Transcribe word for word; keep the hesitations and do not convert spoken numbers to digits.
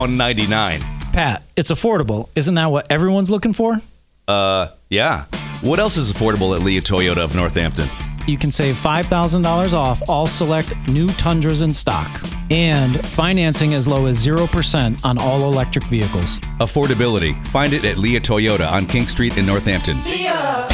one ninety-nine. Pat, it's affordable. Isn't that what everyone's looking for? Uh, yeah. What else is affordable at Leah Toyota of Northampton? You can save five thousand dollars off all select new Tundras in stock. And financing as low as zero percent on all electric vehicles. Affordability. Find it at Leah Toyota on King Street in Northampton. Leah.